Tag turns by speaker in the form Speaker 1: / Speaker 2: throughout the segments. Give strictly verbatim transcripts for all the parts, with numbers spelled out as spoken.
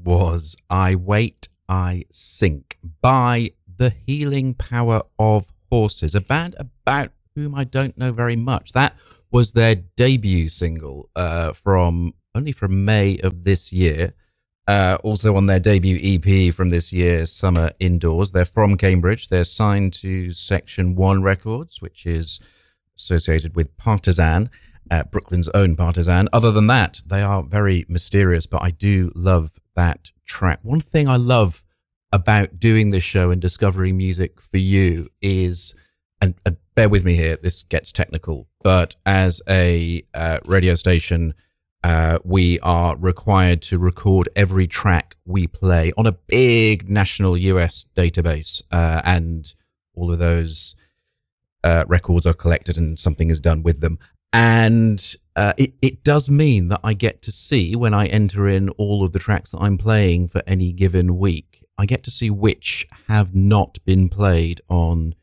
Speaker 1: was I Wait, I Sink by The Healing Power of Horses, a band about whom I don't know very much. That was their debut single uh, from only from May of this year. Uh, also on their debut E P from this year, Summer Indoors. They're from Cambridge. They're signed to Section One Records, which is associated with Partisan, uh, Brooklyn's own Partisan. Other than that, they are very mysterious, but I do love that track. One thing I love about doing this show and discovering music for you is, and, and bear with me here, this gets technical, but as a uh, radio station, uh, we are required to record every track we play on a big national U S database, uh, and all of those uh, records are collected and something is done with them. And uh, it, it does mean that I get to see, when I enter in all of the tracks that I'm playing for any given week, I get to see which have not been played on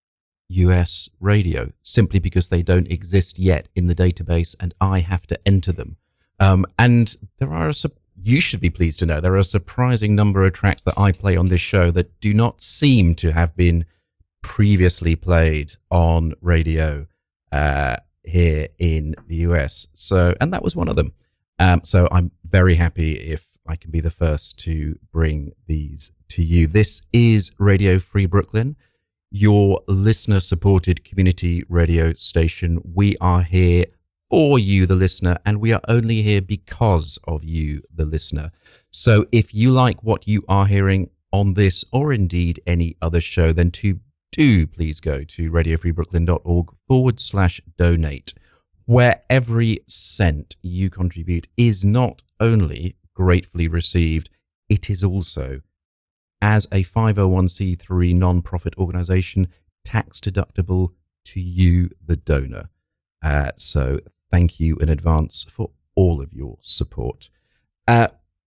Speaker 1: U S radio, simply because they don't exist yet in the database and I have to enter them. Um, and there are, a, you should be pleased to know, there are a surprising number of tracks that I play on this show that do not seem to have been previously played on radio uh, here in the U S. So, and that was one of them. Um, so I'm very happy if I can be the first to bring these to you. This is Radio Free Brooklyn, your listener-supported community radio station. We are here for you, the listener, and we are only here because of you, the listener. So if you like what you are hearing on this, or indeed any other show, then to do please go to radiofreebrooklyn.org forward slash donate, where every cent you contribute is not only gratefully received, it is also, as a five oh one c three non-profit organization, tax deductible to you, the donor. Uh, so thank you in advance for all of your support. Uh,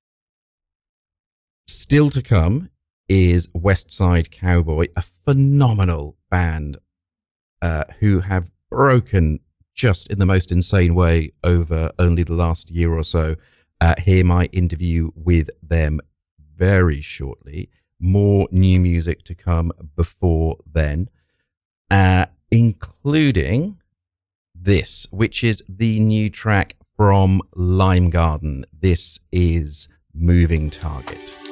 Speaker 1: still to come is West Side Cowboy, a phenomenal band uh, who have broken just in the most insane way over only the last year or so. Uh, hear my interview with them very shortly. More new music to come before then, uh, including this, which is the new track from Lime Garden. This is Moving Target.